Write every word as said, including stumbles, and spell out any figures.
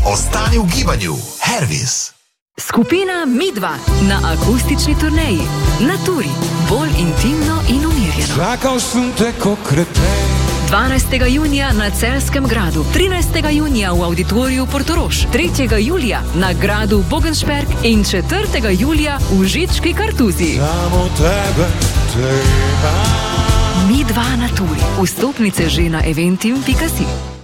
Ostani v gibanju. Hervis. Skupina Midva na akustični turneji. Na turi. Bolj intimno in umirjeno. Čakal sem te ko krepej. dvanajstega junija na Celjskem gradu, trinajstega junija v Auditoriju Portorož, tretjega julija na gradu Bogenšperk in četrtega julija v Žički Kartuzi. Samo tebe treba. Midva na turi. Vstopnice že na eventim pika si.